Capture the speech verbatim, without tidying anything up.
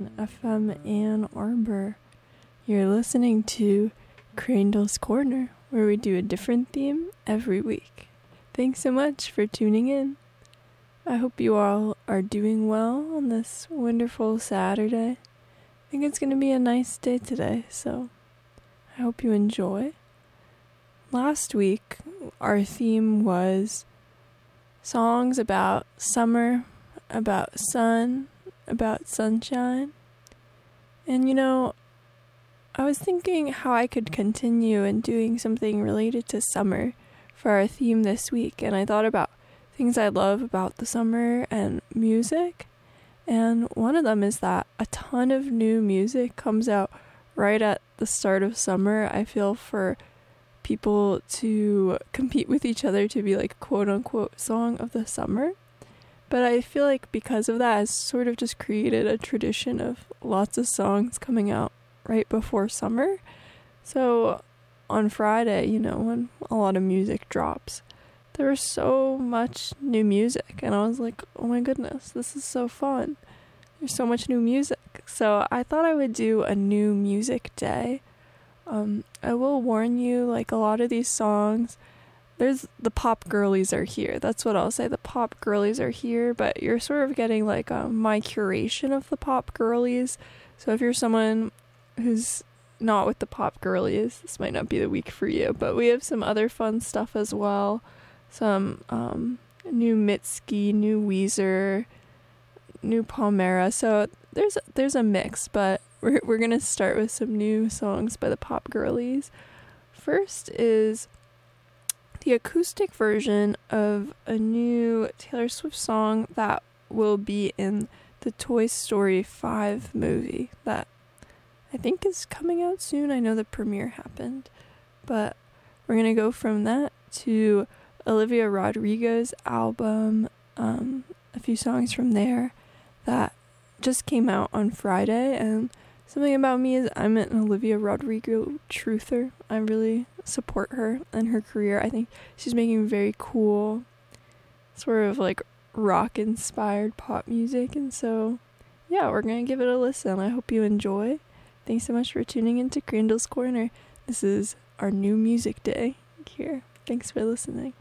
F M Ann Arbor. You're listening to Crandall's Corner, where we do a different theme every week. Thanks so much for tuning in. I hope you all are doing well on this wonderful Saturday. I think it's going to be a nice day today, so I hope you enjoy. Last week, our theme was songs about summer, about sun, about sunshine. And you know, I was thinking how I could continue in doing something related to summer for our theme this week, and I thought about things I love about the summer and music. And one of them is that a ton of new music comes out right at the start of summer. I feel for people to compete with each other to be like quote unquote song of the summer. But I feel like because of that, it's sort of just created a tradition of lots of songs coming out right before summer. So on Friday, you know, when a lot of music drops, there was so much new music. And I was like, oh my goodness, this is so fun. There's so much new music. So I thought I would do a new music day. Um, I will warn you, like a lot of these songs, there's the pop girlies are here. That's what I'll say. The pop girlies are here, but you're sort of getting like a, my curation of the pop girlies. So if you're someone who's not with the pop girlies, this might not be the week for you. But we have some other fun stuff as well. Some um, new Mitski, new Weezer, new Palmera. So there's there's a mix, but we're we're gonna start with some new songs by the pop girlies. First is the acoustic version of a new Taylor Swift song that will be in the Toy Story five movie that I think is coming out soon. I know the premiere happened, but we're going to go from that to Olivia Rodrigo's album, um, a few songs from there that just came out on Friday. And something about me is I'm an Olivia Rodrigo truther. I really support her and her career. I think she's making very cool, sort of like rock-inspired pop music. And so, yeah, we're going to give it a listen. I hope you enjoy. Thanks so much for tuning into Crandall's Corner. This is our new music day here. Thanks for listening.